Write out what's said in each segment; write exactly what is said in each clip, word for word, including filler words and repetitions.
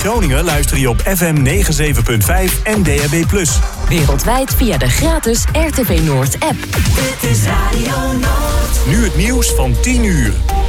Groningen luister je op F M negenenzeventig komma vijf en D A B plus. Wereldwijd via de gratis R T V Noord app. Dit is Radio Noord. Nu het nieuws van tien uur.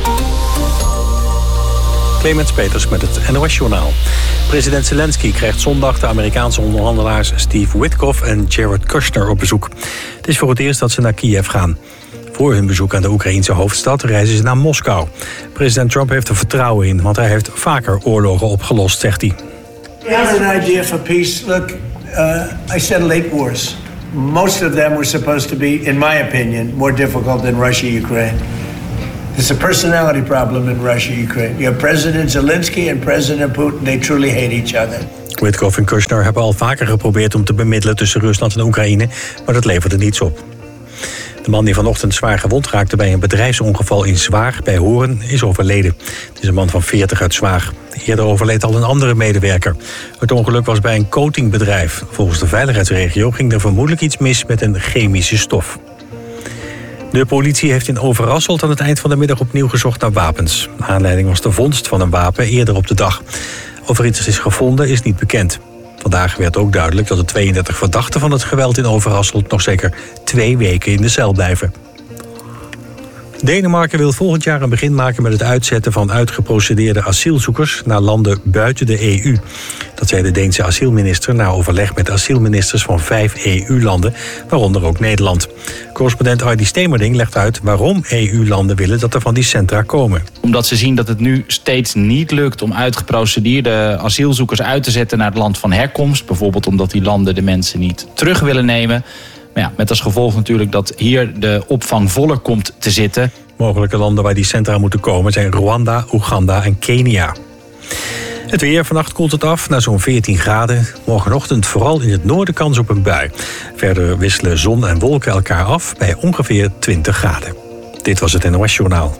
Clemens Peters met het N O S-journaal. President Zelensky krijgt zondag de Amerikaanse onderhandelaars Steve Witkoff en Jared Kushner op bezoek. Het is voor het eerst dat ze naar Kiev gaan. Voor hun bezoek aan de Oekraïense hoofdstad reizen ze naar Moskou. President Trump heeft er vertrouwen in, want hij heeft vaker oorlogen opgelost, zegt hij. We have an idea for peace. Look, uh, I settled eight wars. Most of them were supposed to be, in my opinion, more difficult than Russia-Ukraine. There's a personality problem in Russia-Ukraine. You have President Zelensky and President Putin. They truly hate each other. Witkoff en Kushner hebben al vaker geprobeerd om te bemiddelen tussen Rusland en Oekraïne, maar dat leverde niets op. De man die vanochtend zwaar gewond raakte bij een bedrijfsongeval in Zwaag bij Hoorn is overleden. Het is een man van veertig uit Zwaag. Eerder overleed al een andere medewerker. Het ongeluk was bij een coatingbedrijf. Volgens de veiligheidsregio ging er vermoedelijk iets mis met een chemische stof. De politie heeft in Overasselt aan het eind van de middag opnieuw gezocht naar wapens. De aanleiding was de vondst van een wapen eerder op de dag. Of er iets is gevonden is niet bekend. Vandaag werd ook duidelijk dat de tweeëndertig verdachten van het geweld in Overasselt nog zeker twee weken in de cel blijven. Denemarken wil volgend jaar een begin maken met het uitzetten van uitgeprocedeerde asielzoekers naar landen buiten de E U. Dat zei de Deense asielminister na overleg met asielministers van vijf E U-landen, waaronder ook Nederland. Correspondent Ardy Stemerding legt uit waarom E U-landen willen dat er van die centra komen. Omdat ze zien dat het nu steeds niet lukt om uitgeprocedeerde asielzoekers uit te zetten naar het land van herkomst. Bijvoorbeeld omdat die landen de mensen niet terug willen nemen. Maar ja, met als gevolg natuurlijk dat hier de opvang voller komt te zitten. Mogelijke landen waar die centra moeten komen zijn Rwanda, Oeganda en Kenia. Het weer, vannacht koelt het af naar zo'n veertien graden. Morgenochtend vooral in het noorden kans op een bui. Verder wisselen zon en wolken elkaar af bij ongeveer twintig graden. Dit was het N O S-journaal.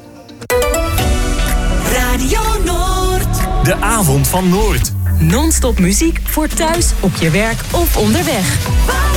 Radio Noord. De avond van Noord. Non-stop muziek voor thuis, op je werk of onderweg.